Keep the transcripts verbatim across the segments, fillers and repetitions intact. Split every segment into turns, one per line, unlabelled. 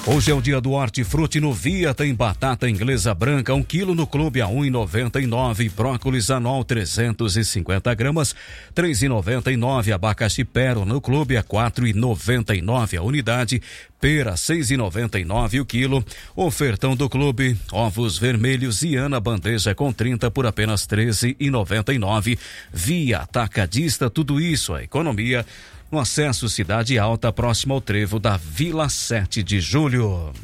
Hoje é o dia do hortifruti no Via, tem batata inglesa branca, um quilo no clube a um real e noventa e nove centavos, brócolis anual trezentos e cinquenta gramas, três reais e noventa e nove centavos, abacaxi pérola no clube a quatro reais e noventa e nove centavos a unidade, pera seis reais e noventa e nove centavos o quilo, ofertão do clube, ovos vermelhos e Ana bandeja com trinta por apenas treze reais e noventa e nove centavos, Via Atacadista, tudo isso, a economia no acesso Cidade Alta, próximo ao trevo da Vila sete de Julho.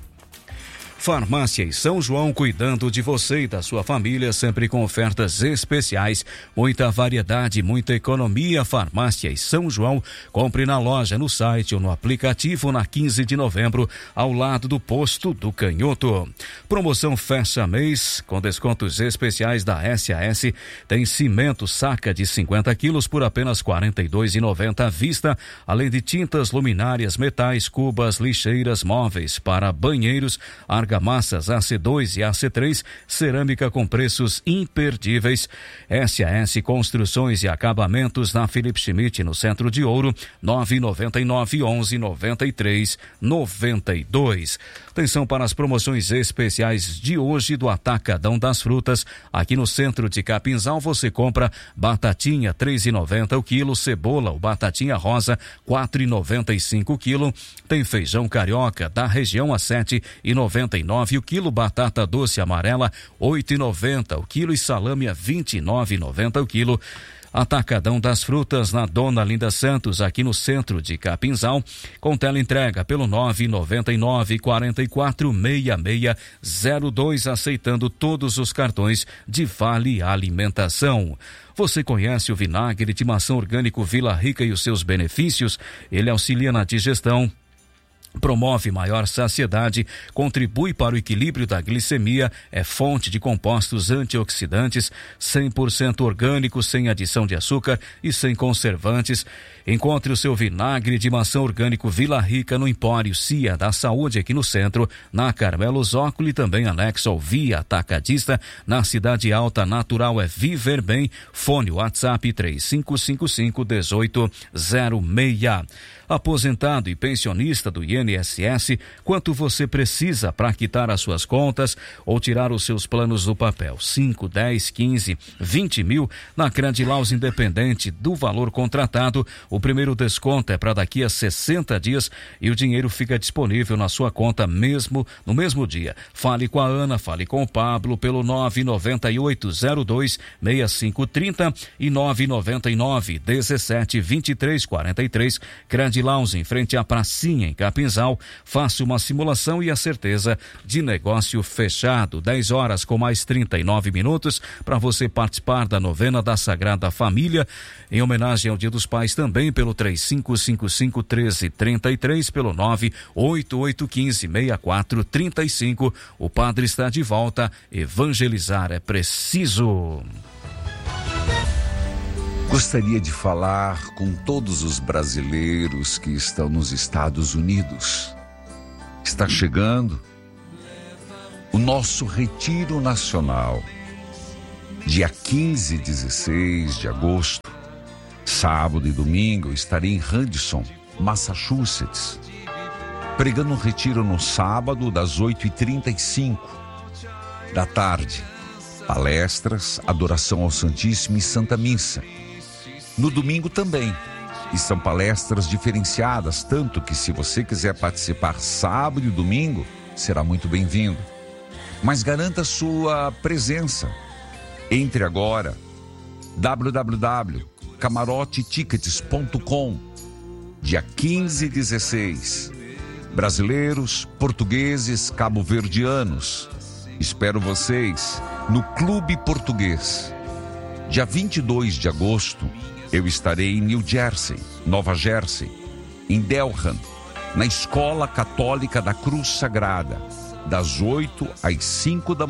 Farmácia e São João, cuidando de você e da sua família, sempre com ofertas especiais, muita variedade, muita economia. Farmácia e São João, compre na loja, no site ou no aplicativo na quinze de novembro, ao lado do posto do Canhoto. Promoção fecha mês, com descontos especiais da S A S, tem cimento saca de cinquenta quilos por apenas quarenta e dois reais e noventa centavos à vista, além de tintas, luminárias, metais, cubas, lixeiras, móveis para banheiros, argamassa, massas A C dois e A C três, cerâmica com preços imperdíveis. S A S Construções e Acabamentos na Felipe Schmidt, no Centro de Ouro, nove nove nove, onze, noventa e três, noventa e dois. Atenção para as promoções especiais de hoje do Atacadão das Frutas. Aqui no centro de Capinzal você compra batatinha três reais e noventa centavos o quilo, cebola ou batatinha rosa quatro reais e noventa e cinco centavos o quilo. Tem feijão carioca da região a sete reais e noventa e nove centavos o quilo, batata doce amarela oito reais e noventa centavos o quilo e salame a vinte e nove reais e noventa centavos o quilo. Atacadão das Frutas na Dona Linda Santos, aqui no centro de Capinzal, com teleentrega pelo nove nove nove, quatro quatro, seis seis zero dois, aceitando todos os cartões de Vale Alimentação. Você conhece o vinagre de maçã orgânico Vila Rica e os seus benefícios? Ele auxilia na digestão, promove maior saciedade, contribui para o equilíbrio da glicemia, é fonte de compostos antioxidantes, cem por cento orgânico, sem adição de açúcar e sem conservantes. Encontre o seu vinagre de maçã orgânico Vila Rica no Empório Cia da Saúde, aqui no centro, na Carmelo Zócoli, também anexo ao Via Atacadista, na Cidade Alta. Natural é Viver Bem, fone WhatsApp três cinco cinco cinco, um oito zero seis. Aposentado e pensionista do I N S S, quanto você precisa para quitar as suas contas ou tirar os seus planos do papel? cinco, dez, quinze, vinte mil? Na Credilaus, independente do valor contratado, o primeiro desconto é para daqui a sessenta dias e o dinheiro fica disponível na sua conta mesmo no mesmo dia. Fale com a Ana, fale com o Pablo pelo nove nove oito, zero dois, seis cinco três zero e nove nove nove, dezessete, vinte e três, quarenta e três. Credilaus, em frente à pracinha em Capinzal. Faça uma simulação e a certeza de negócio fechado. dez horas com mais trinta e nove minutos para você participar da novena da Sagrada Família, em homenagem ao Dia dos Pais, também pelo três cinco cinco cinco, um três três três, pelo nove oito oito um cinco, seis quatro três cinco. O padre está de volta. Evangelizar é preciso.
Gostaria de falar com todos os brasileiros que estão nos Estados Unidos. Está chegando o nosso Retiro Nacional, dia quinze e dezesseis de agosto, sábado e domingo. Eu estarei em Hudson, Massachusetts, pregando um retiro no sábado das oito e trinta e cinco da tarde. Palestras, adoração ao Santíssimo e Santa Missa. No domingo também, e são palestras diferenciadas, tanto que se você quiser participar sábado e domingo, será muito bem-vindo. Mas garanta sua presença. Entre agora, w w w ponto camarote tickets ponto com, dia quinze e dezesseis. Brasileiros, portugueses, cabo-verdianos, espero vocês no Clube Português. Dia vinte e dois de agosto, eu estarei em New Jersey, Nova Jersey, em Delham, na Escola Católica da Cruz Sagrada, das oito às cinco da